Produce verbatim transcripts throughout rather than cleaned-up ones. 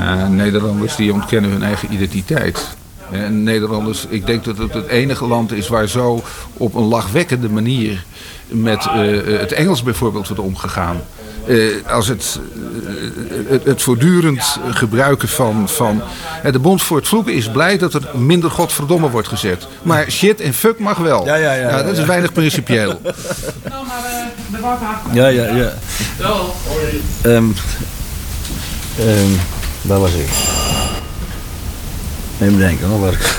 Ja, Nederlanders die ontkennen hun eigen identiteit. En Nederlanders, ik denk dat het het enige land is waar zo op een lachwekkende manier met uh, het Engels bijvoorbeeld wordt omgegaan. Uh, als het, uh, het, het voortdurend gebruiken van... van uh, de Bond voor het Vloeken is blij dat er minder godverdomme wordt gezet. Maar shit en fuck mag wel. Ja, ja, ja, ja, dat is ja. weinig principieel. Nou, maar de water. Ja, ja, ja. Um, um, waar was ik? Even denken hoor. Waar ik...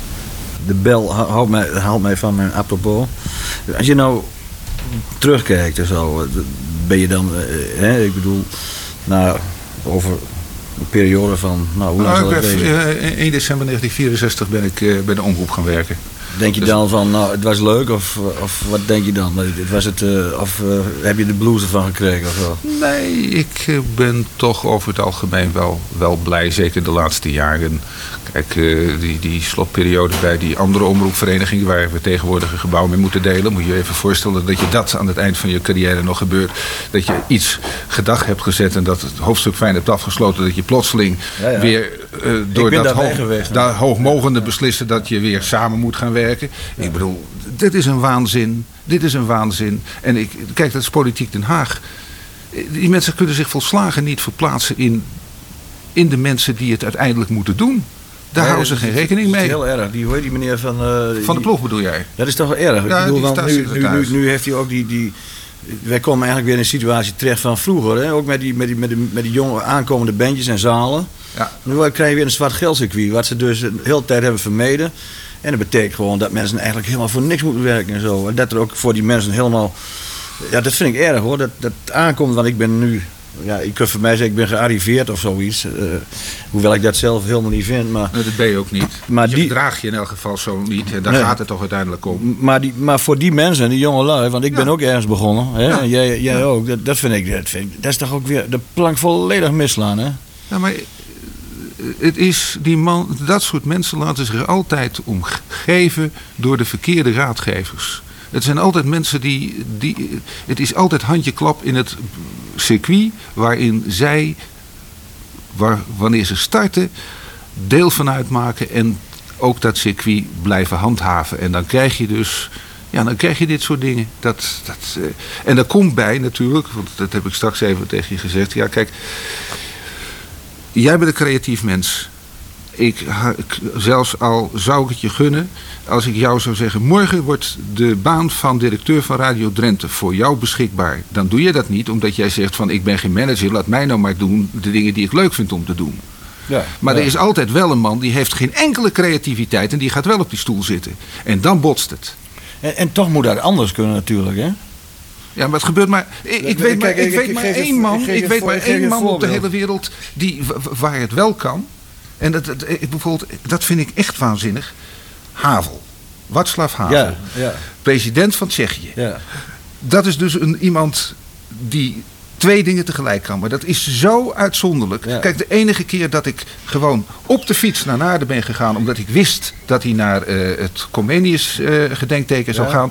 De bel haalt mij, haalt mij van mijn apropos. Als je nou terugkijkt en zo, ben je dan, hè, ik bedoel, nou, over een periode van, nou, hoe lang Nou, zal ik het ben, wezen? uh, één december negentien vierenzestig ben ik uh, bij de omroep gaan werken. Denk je dus... dan van, nou, het was leuk of, of wat denk je dan? Was het, uh, of uh, heb je de blues ervan gekregen of zo? Nee, ik uh, ben toch over het algemeen wel, wel blij, zeker de laatste jaren. Kijk, uh, die, die slotperiode bij die andere omroepvereniging waar we tegenwoordig een gebouw mee moeten delen. Moet je je even voorstellen dat je dat aan het eind van je carrière nog gebeurt. Dat je iets gedag hebt gezet en dat het hoofdstuk fijn hebt afgesloten. Dat je plotseling ja, ja. weer uh, door dat hoog, geweest, daar hoogmogende beslissen dat je weer samen moet gaan werken. Ja. Ik bedoel, dit is een waanzin. Dit is een waanzin. En ik, kijk, dat is politiek Den Haag. Die mensen kunnen zich volslagen niet verplaatsen in, in de mensen die het uiteindelijk moeten doen. Daar nee, houden ze geen rekening mee. Dat is heel erg. Die, hoe heet die meneer van... Uh, die, van de ploeg bedoel jij? Dat is toch wel erg. Ja, ik bedoel, want nu, nu, nu, nu heeft hij ook die... die wij komen eigenlijk weer in een situatie terecht van vroeger. Hè? Ook met die, met, die, met, die, met die jonge aankomende bandjes en zalen. Ja. Nu krijg je weer een zwart geldcircuit. Wat ze dus de hele tijd hebben vermeden. En dat betekent gewoon dat mensen eigenlijk helemaal voor niks moeten werken en zo. En dat er ook voor die mensen helemaal... Ja, dat vind ik erg hoor. Dat dat aankomt, want ik ben nu... Ja, ik kan voor mij zeggen, ik ben gearriveerd of zoiets. Uh, hoewel ik dat zelf helemaal niet vind. Maar, nee, dat ben je ook niet. Maar je die draag je in elk geval zo niet. En daar nee. gaat het toch uiteindelijk om. Maar, die, maar voor die mensen, die jonge lui, want ik ja. ben ook ergens begonnen. Hè? Ja. En jij, jij ja. ook. Dat, dat, vind ik, dat vind ik... Dat is toch ook weer de plank volledig misslaan, hè? Ja, maar... Het is die man, dat soort mensen laten zich er altijd om geven door de verkeerde raadgevers. Het zijn altijd mensen die, die... Het is altijd handjeklap in het circuit waarin zij, waar, wanneer ze starten, deel van uitmaken en ook dat circuit blijven handhaven. En dan krijg je dus... Ja, dan krijg je dit soort dingen. Dat, dat, uh, en daar komt bij natuurlijk, want dat heb ik straks even tegen je gezegd. Ja, kijk... Jij bent een creatief mens. Ik, zelfs al zou ik het je gunnen, als ik jou zou zeggen... morgen wordt de baan van directeur van Radio Drenthe voor jou beschikbaar. Dan doe je dat niet, omdat jij zegt van... ik ben geen manager, laat mij nou maar doen de dingen die ik leuk vind om te doen. Ja, maar ja. er is altijd wel een man die heeft geen enkele creativiteit... en die gaat wel op die stoel zitten. En dan botst het. En, en toch moet dat anders kunnen natuurlijk, hè? Ja, maar het gebeurt maar... Ik, ik weet maar, ik weet maar één man, ik weet maar één man op de hele wereld die, waar het wel kan. En dat, dat, bijvoorbeeld, dat vind ik echt waanzinnig. Havel. Václav Havel. Ja, ja. President van Tsjechië. Ja. Dat is dus een, iemand die twee dingen tegelijk kan. Maar dat is zo uitzonderlijk. Ja. Kijk, de enige keer dat ik gewoon op de fiets naar Naarden ben gegaan... omdat ik wist dat hij naar uh, het Comenius uh, gedenkteken ja. zou gaan...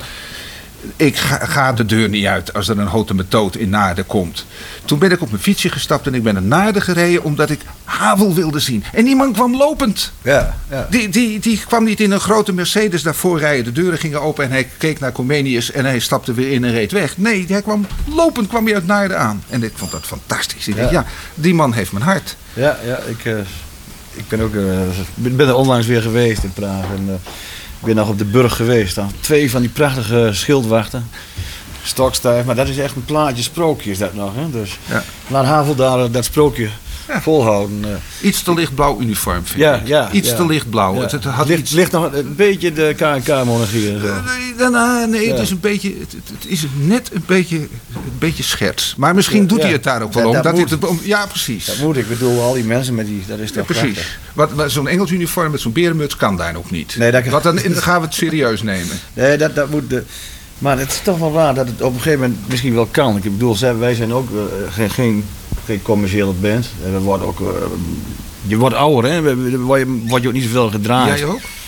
Ik ga, ga de deur niet uit als er een houten methode in Naarden komt. Toen ben ik op mijn fietsje gestapt en ik ben naar Naarden gereden... omdat ik Havel wilde zien. En die man kwam lopend. Ja, ja. Die, die, die kwam niet in een grote Mercedes daarvoor rijden. De deuren gingen open en hij keek naar Comenius... en hij stapte weer in en reed weg. Nee, hij kwam lopend kwam hij uit Naarden aan. En ik vond dat fantastisch. Ik ja. dacht, ja, die man heeft mijn hart. Ja, ja ik, uh, ik ben ook uh, ben er onlangs weer geweest in Praag... En, uh, ik ben nog op de Burg geweest. Dan. Twee van die prachtige schildwachten. Stokstijf. Maar dat is echt een plaatje sprookje is dat nog. Hè? Dus ja. laat Havel daar dat sprookje ja. volhouden. Iets te lichtblauw uniform vind ja, ik. Ja, iets ja. te lichtblauw. Ja. Het, het had ligt, iets... ligt nog een beetje de K en K-monarchie. Nee, nee, nee ja. het is een beetje... Het, het is net een beetje, een beetje scherts. Maar misschien ja, doet ja. hij het daar ook wel ja, om. Dat dat het, om. Ja, precies. Dat moet ik. bedoel, al die mensen met die... Dat is toch ja, precies. Wat, wat, zo'n Engels uniform met zo'n berenmuts kan daar nog niet. Nee, dat... Wat dan, dan gaan we het serieus nemen. Nee, dat, dat moet... De... Maar het is toch wel waar dat het op een gegeven moment misschien wel kan. Ik bedoel, wij zijn ook uh, geen, geen, geen commerciële band. We worden ook, uh, je wordt ouder, hè? We, we, word, je, word je ook niet zoveel gedraaid. Jij ook?